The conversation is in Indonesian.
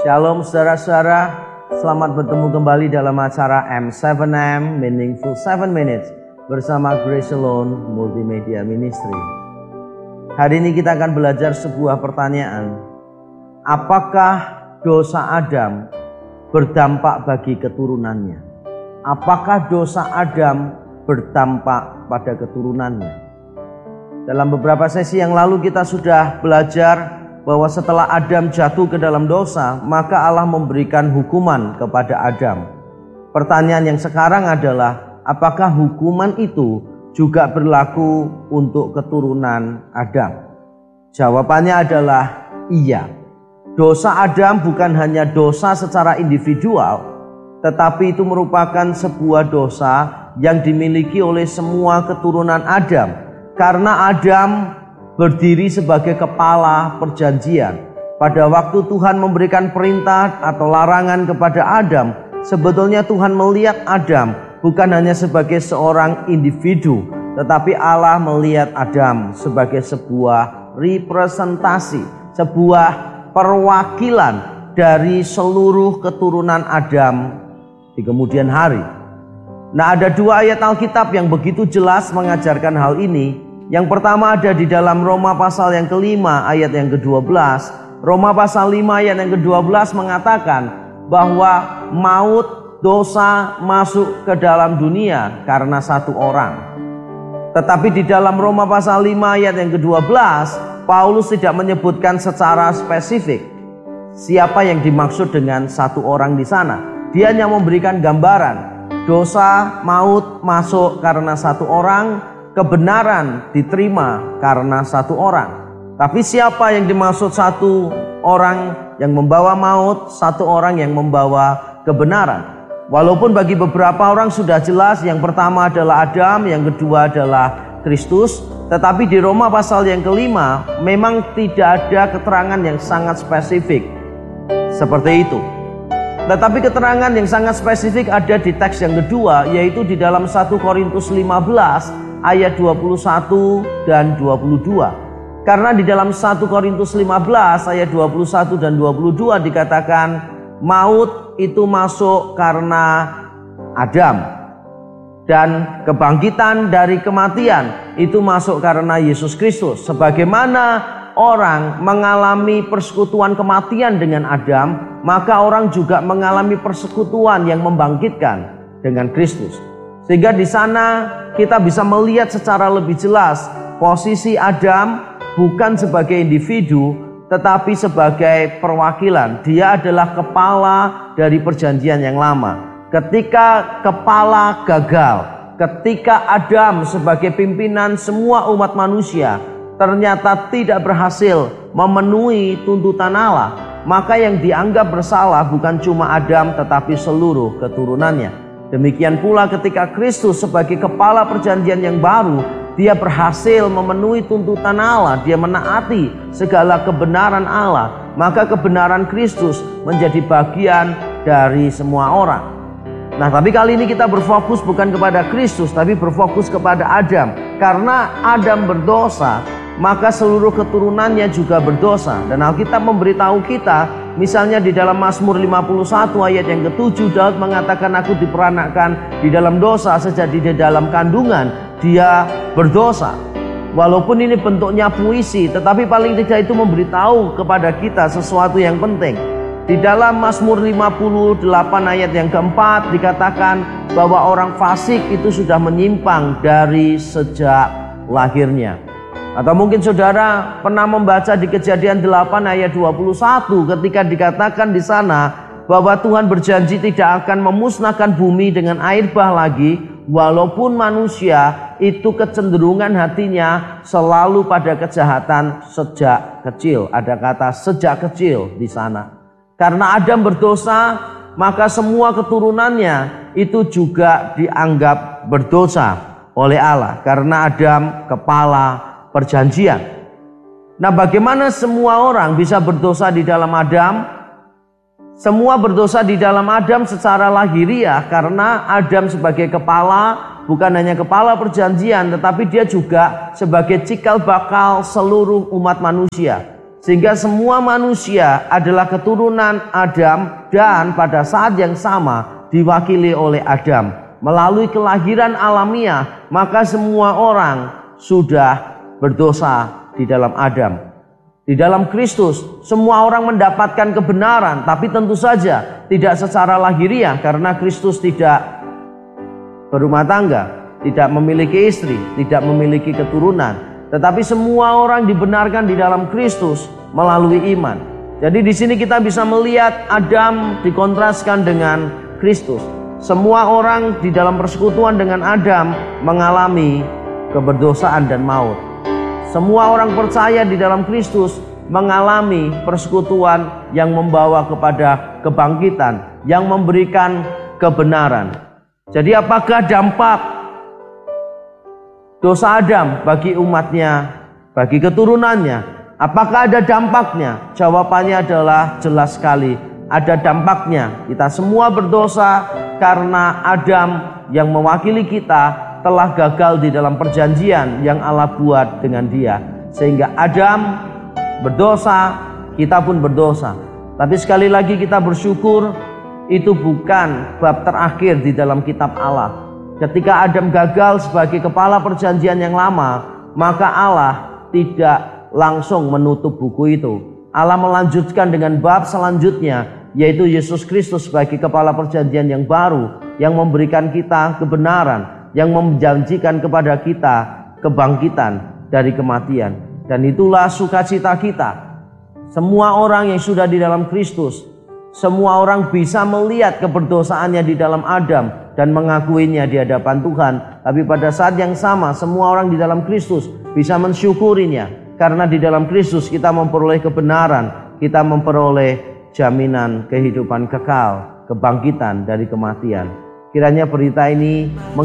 Shalom saudara-saudara, selamat bertemu kembali dalam acara M7M Meaningful 7 Minutes bersama Grace Alone Multimedia Ministry. Hari ini kita akan belajar sebuah pertanyaan. Apakah dosa Adam berdampak bagi keturunannya? Apakah dosa Adam berdampak pada keturunannya? Dalam beberapa sesi yang lalu kita sudah belajar bahwa setelah Adam jatuh ke dalam dosa, maka Allah memberikan hukuman kepada Adam. Pertanyaan yang sekarang adalah, apakah hukuman itu juga berlaku untuk keturunan Adam? Jawabannya adalah iya. Dosa Adam bukan hanya dosa secara individual, tetapi itu merupakan sebuah dosa yang dimiliki oleh semua keturunan Adam. Karena Adam berdiri sebagai kepala perjanjian. Pada waktu Tuhan memberikan perintah atau larangan kepada Adam, sebetulnya Tuhan melihat Adam bukan hanya sebagai seorang individu, tetapi Allah melihat Adam sebagai sebuah representasi, sebuah perwakilan dari seluruh keturunan Adam di kemudian hari. Nah, ada dua ayat Alkitab yang begitu jelas mengajarkan hal ini. Yang pertama ada di dalam Roma pasal yang kelima ayat yang ke-12. Roma pasal 5 ayat yang ke-12 mengatakan bahwa maut, dosa masuk ke dalam dunia karena satu orang. Tetapi di dalam Roma pasal 5 ayat yang ke-12, Paulus tidak menyebutkan secara spesifik siapa yang dimaksud dengan satu orang di sana. Dia hanya memberikan gambaran. Dosa, maut masuk karena satu orang, kebenaran diterima karena satu orang. Tapi siapa yang dimaksud satu orang yang membawa maut, satu orang yang membawa kebenaran? Walaupun bagi beberapa orang sudah jelas, yang pertama adalah Adam, yang kedua adalah Kristus, tetapi di Roma pasal yang kelima memang tidak ada keterangan yang sangat spesifik seperti itu. Tetapi keterangan yang sangat spesifik ada di teks yang kedua, yaitu di dalam 1 Korintus 15 ayat 21 dan 22. Karena di dalam 1 Korintus 15 ayat 21 dan 22 dikatakan maut itu masuk karena Adam, dan kebangkitan dari kematian itu masuk karena Yesus Kristus. Sebagaimana orang mengalami persekutuan kematian dengan Adam, maka orang juga mengalami persekutuan yang membangkitkan dengan Kristus. Sehingga di sana kita bisa melihat secara lebih jelas posisi Adam bukan sebagai individu, tetapi sebagai perwakilan. Dia adalah kepala dari perjanjian yang lama. Ketika kepala gagal, ketika Adam sebagai pimpinan semua umat manusia ternyata tidak berhasil memenuhi tuntutan Allah, maka yang dianggap bersalah bukan cuma Adam tetapi seluruh keturunannya. Demikian pula ketika Kristus sebagai kepala perjanjian yang baru, dia berhasil memenuhi tuntutan Allah, dia menaati segala kebenaran Allah, maka kebenaran Kristus menjadi bagian dari semua orang. Nah, tapi kali ini kita berfokus bukan kepada Kristus, tapi berfokus kepada Adam. Karena Adam berdosa, maka seluruh keturunannya juga berdosa. Dan Alkitab memberitahu kita, misalnya di dalam Mazmur 51 ayat yang ke-7, Daud mengatakan, aku diperanakkan di dalam dosa, sejak di dalam kandungan dia berdosa. Walaupun ini bentuknya puisi, tetapi paling tidak itu memberitahu kepada kita sesuatu yang penting. Di dalam Mazmur 58 ayat yang ke-4 dikatakan bahwa orang fasik itu sudah menyimpang dari sejak lahirnya. Atau mungkin saudara pernah membaca di Kejadian 8 ayat 21 ketika dikatakan di sana bahwa Tuhan berjanji tidak akan memusnahkan bumi dengan air bah lagi, walaupun manusia itu kecenderungan hatinya selalu pada kejahatan sejak kecil. Ada kata sejak kecil di sana. Karena Adam berdosa, maka semua keturunannya itu juga dianggap berdosa oleh Allah. Karena Adam kepala perjanjian. Nah, bagaimana semua orang bisa berdosa di dalam Adam? Semua berdosa di dalam Adam secara lahiriah, karena Adam sebagai kepala, bukan hanya kepala perjanjian, tetapi dia juga sebagai cikal bakal seluruh umat manusia. Sehingga semua manusia adalah keturunan Adam dan pada saat yang sama diwakili oleh Adam. Melalui kelahiran alamiah, maka semua orang sudah berdosa di dalam Adam. Di dalam Kristus, semua orang mendapatkan kebenaran, tapi tentu saja tidak secara lahiriah karena Kristus tidak berumah tangga, tidak memiliki istri, tidak memiliki keturunan. Tetapi semua orang dibenarkan di dalam Kristus melalui iman. Jadi di sini kita bisa melihat Adam dikontraskan dengan Kristus. Semua orang di dalam persekutuan dengan Adam mengalami keberdosaan dan maut. Semua orang percaya di dalam Kristus mengalami persekutuan yang membawa kepada kebangkitan, yang memberikan kebenaran. Jadi apakah dampak dosa Adam bagi umatnya, bagi keturunannya? Apakah ada dampaknya? Jawabannya adalah jelas sekali. Ada dampaknya. Kita semua berdosa karena Adam yang mewakili kita telah gagal di dalam perjanjian yang Allah buat dengan dia. Sehingga Adam berdosa, kita pun berdosa. Tapi sekali lagi kita bersyukur, itu bukan bab terakhir di dalam kitab Allah. Ketika Adam gagal sebagai kepala perjanjian yang lama, maka Allah tidak langsung menutup buku itu. Allah melanjutkan dengan bab selanjutnya, yaitu Yesus Kristus sebagai kepala perjanjian yang baru, yang memberikan kita kebenaran, yang menjanjikan kepada kita kebangkitan dari kematian. Dan itulah sukacita kita. Semua orang yang sudah di dalam Kristus, semua orang bisa melihat keberdosaannya di dalam Adam dan mengakuinya di hadapan Tuhan. Tapi pada saat yang sama, semua orang di dalam Kristus bisa mensyukurinya. Karena di dalam Kristus kita memperoleh kebenaran, kita memperoleh jaminan kehidupan kekal, kebangkitan dari kematian. Kiranya berita ini